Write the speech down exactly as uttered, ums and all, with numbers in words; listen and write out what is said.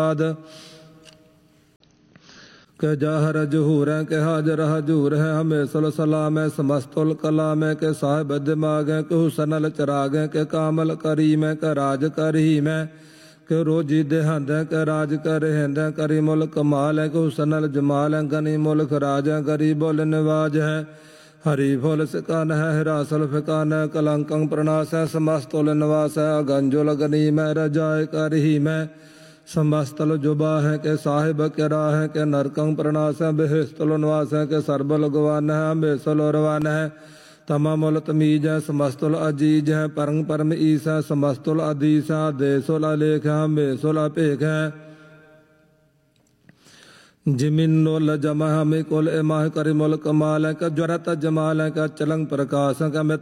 के जाहर जहूर है के हाजर हजूर है हमें सल सलाम है समस्तुल कलाम है के साहिब दिमाग है के हुसनल चराग है के कामल करीम है के राज करीम है के रोजी देहंद है के राज कर हिंद है करी मुल कमाल है के हुसनल जमाल है गनी मुल्क राज है गरीबुल निवाज है हरि फुल सिकान है हिरासल फिकान है कलंकं प्रणास है समस्तुल निवास है अगंजुल गनीम है रजाय करीम है समस्तल जुबा है के साहिब किरा है के नरकं प्रणास है बेहस्तुल निवास है के सरबल गवान है बेसल रवान है तमामुल तमीज है समस्तुल अजीज है परंग परम ईस है समस्तुल अदीस है देसुल अलेख है बेसुल अपेख है जिमिनुल जमा हमें कुल इमाह करिमुल कमाल है का ज्वरत जमाल है का चलंग प्रकाश है का